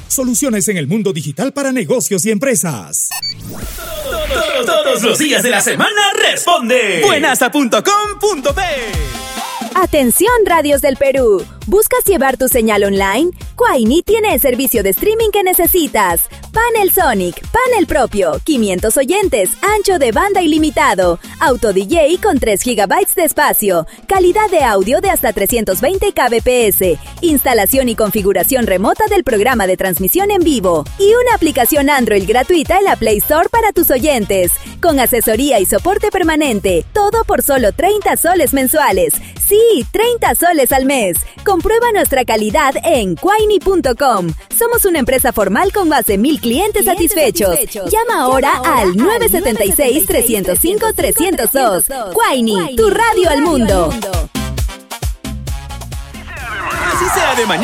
Soluciones en el mundo digital para negocios y empresas. Todos los días de la semana responde buenasa.com.p. Atención, radios del Perú. ¿Buscas llevar tu señal online? Quaini tiene el servicio de streaming que necesitas. Panel Sonic, panel propio, 500 oyentes, ancho de banda ilimitado, auto DJ con 3 GB de espacio, calidad de audio de hasta 320 kbps, instalación y configuración remota del programa de transmisión en vivo y una aplicación Android gratuita en la Play Store para tus oyentes, con asesoría y soporte permanente, todo por solo 30 soles mensuales. Sí, 30 soles al mes. Comprueba nuestra calidad en quaini.com. Somos una empresa formal con más de 1,000 clientes satisfechos. Llama ahora al 976-305-302. Quaini, tu radio al mundo. Así sea de mañana.